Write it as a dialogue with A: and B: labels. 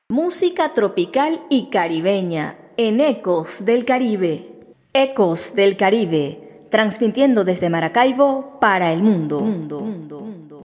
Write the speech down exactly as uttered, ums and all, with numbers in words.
A: Música tropical y caribeña en Ecos del Caribe. Ecos del Caribe, transmitiendo desde Maracaibo para el mundo. mundo, mundo, mundo.